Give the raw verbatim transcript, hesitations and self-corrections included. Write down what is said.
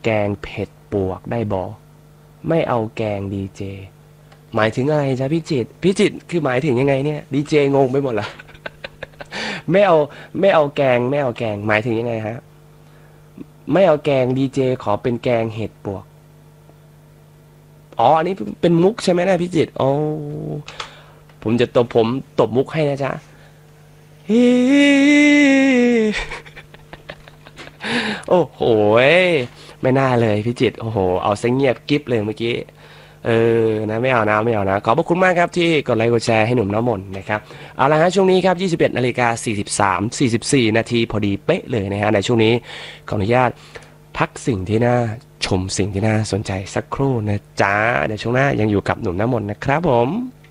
แกงเผ็ดปวกได้บอไม่เอาแกงดีเจหมายถึงอะไรจ๊ะพี่จิตรพี่จิตรคือหมายถึงยังไงเนี่ยดีเจงงไปหมดละไม่เอาไม่เอาแกงไม่เอาแกงหมายถึงยังไงฮะไม่เอาแกงดีเจขอเป็นแกงเห็ดปวกอ๋ออันนี้เป็นมุกใช่ไหมนะพี่จิตรอ๋อผมจะตบผมตบมุกให้นะจ๊ะฮิโอ้โหไม่น่าเลยพี่จิตรโอ้โหเอาซะเงียบกิ๊บเลยเมื่อกี้เออนะไม่เอานะไม่เอานะขอบพระคุณมากครับที่กดไลค์กดแชร์ให้หนุ่มน้ำมนต์นะครับเอาละฮะช่วงนี้ครับยี่สิบเอ็ดนาฬิกาสี่สิบสาม สี่สิบสี่นาทีพอดีเป๊ะเลยนะฮะในช่วงนี้ขออนุญาตพักสิ่งที่น่าชมสิ่งที่น่าสนใจสักครู่นะจ๊ะเดี๋ยวช่วงหน้ายังอยู่กับหนุ่มน้ำมนต์นะครับผม